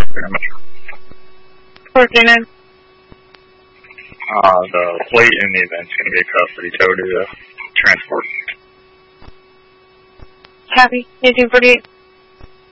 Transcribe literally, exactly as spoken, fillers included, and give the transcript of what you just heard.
very much. fourteen. Uh, the plate in the event's going to be a custody tow to the transport. Copy. eighteen forty-eight.